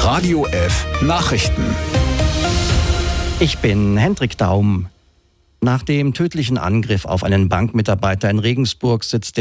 Radio F Nachrichten. Ich bin Hendrik Daum. Nach dem tödlichen Angriff auf einen Bankmitarbeiter in Regensburg sitzt